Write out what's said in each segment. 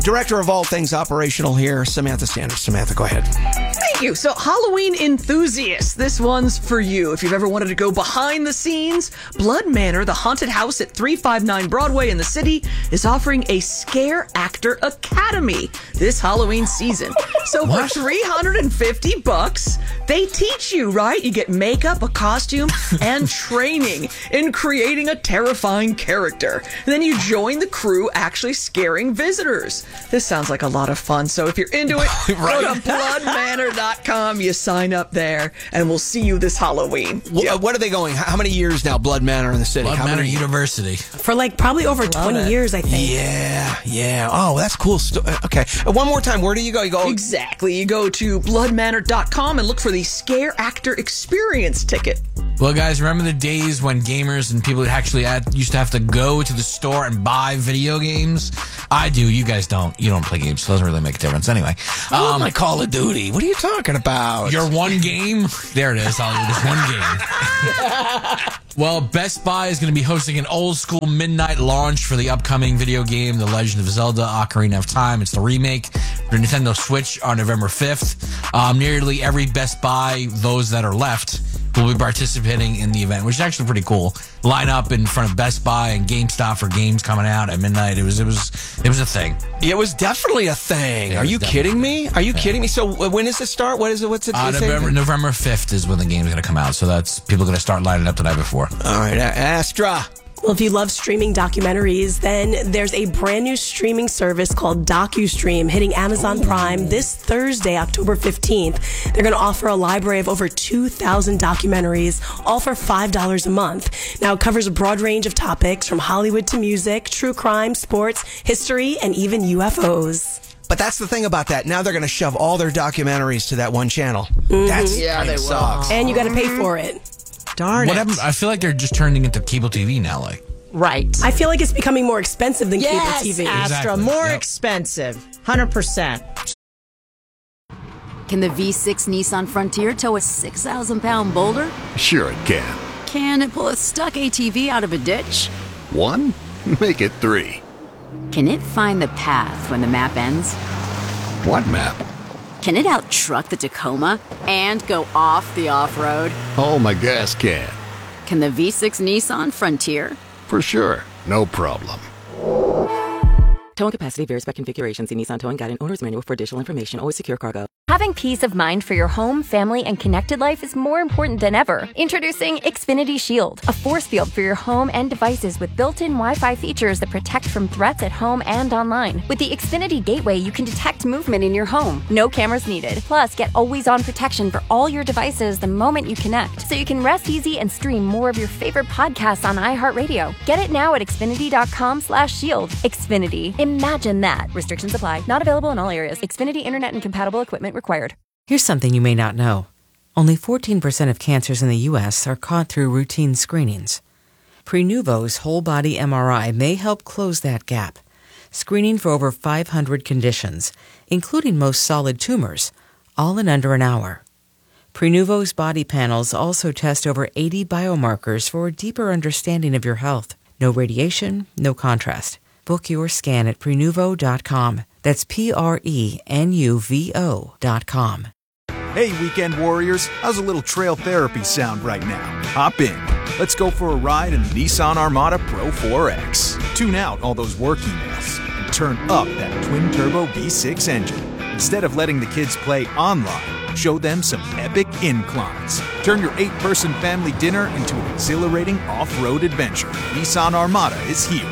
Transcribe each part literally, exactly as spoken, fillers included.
Director of all things operational here, Samantha Sanders. Samantha, go ahead. Thank you. So, Halloween enthusiasts, this one's for you. If you've ever wanted to go behind the scenes, Blood Manor, the haunted house at three fifty-nine Broadway in the city, is offering a Scare Actor Academy this Halloween season. So, for three hundred fifty bucks, they teach you, right? You get makeup, a costume, and training in creating a terrifying character. And then you join the crew actually scaring visitors. This sounds like a lot of fun. So if you're into it, right. Go to blood manor dot com. You sign up there, and we'll see you this Halloween. Well, yeah. What are they going? How many years now, Blood Manor in the city? Blood How Manor many? University. For like probably over twenty it. years, I think. Yeah, yeah. Oh, that's cool. Sto- okay. Uh, one more time. Where do you go? You go. Exactly. You go to blood manor dot com and look for the Scare Actor Experience ticket. Well, guys, remember the days when gamers and people actually had, used to have to go to the store and buy video games? I do. You guys don't. You don't play games, so it doesn't really make a difference. Anyway. Oh, Um, my Call of Duty. What are you talking about? Your one game? There it is, Hollywood. It's one game. Well, Best Buy is going to be hosting an old-school midnight launch for the upcoming video game, The Legend of Zelda Ocarina of Time. It's the remake for Nintendo Switch on November fifth. Um, nearly every Best Buy, those that are left, will be participating in the event, which is actually pretty cool. Line up in front of Best Buy and GameStop for games coming out at midnight. It was it was it was a thing. It was definitely a thing. It Are was you definitely kidding a me? Are you Yeah. kidding me? So uh, when does it start? What is it? What's it? Uh, what's it- November November fifth is when the game is going to come out. So that's people going to start lining up the night before. All right, uh, Astra. Well, if you love streaming documentaries, then there's a brand new streaming service called DocuStream hitting Amazon Prime this Thursday, October fifteenth. They're going to offer a library of over two thousand documentaries, all for five dollars a month. Now, it covers a broad range of topics from Hollywood to music, true crime, sports, history, and even U F Os. But that's the thing about that. Now they're going to shove all their documentaries to that one channel. That's Yeah, they will. sucks. And you got to pay for it. Darn What it. happened? I feel like they're just turning into cable T V now. Like, Right. I feel like it's becoming more expensive than Yes, cable T V. Astra, Exactly. more Yep. expensive. one hundred percent. Can the V six Nissan Frontier tow a six thousand pound boulder? Sure it can. Can it pull a stuck A T V out of a ditch? One? Make it three. Can it find the path when the map ends? What map? Can it out-truck the Tacoma and go off the off-road? Oh, my gas can. Can the V six Nissan Frontier? For sure. No problem. Towing capacity varies by configuration. See Nissan Towing Guide and Owner's Manual for additional information. Always secure cargo. Having peace of mind for your home, family, and connected life is more important than ever. Introducing Xfinity Shield, a force field for your home and devices with built-in Wi-Fi features that protect from threats at home and online. With the Xfinity Gateway, you can detect movement in your home. No cameras needed. Plus, get always-on protection for all your devices the moment you connect, so you can rest easy and stream more of your favorite podcasts on iHeartRadio. Get it now at xfinity.com slash shield. Xfinity. Imagine that. Restrictions apply. Not available in all areas. Xfinity Internet and compatible equipment required. Here's something you may not know. Only fourteen percent of cancers in the U S are caught through routine screenings. Prenuvo's whole-body M R I may help close that gap, screening for over five hundred conditions, including most solid tumors, all in under an hour. Prenuvo's body panels also test over eighty biomarkers for a deeper understanding of your health. No radiation, no contrast. Book your scan at prenuvo dot com. That's P R E N U V O dot com. Hey, weekend warriors, how's a little trail therapy sound right now? Hop in. Let's go for a ride in the Nissan Armada Pro four X. Tune out all those work emails and turn up that twin-turbo V six engine. Instead of letting the kids play online, show them some epic inclines. Turn your eight-person family dinner into an exhilarating off-road adventure. Nissan Armada is here.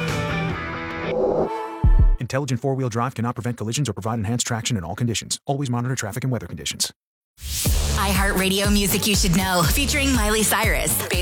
Intelligent four-wheel drive cannot prevent collisions or provide enhanced traction in all conditions. Always monitor traffic and weather conditions. iHeartRadio music you should know, featuring Miley Cyrus.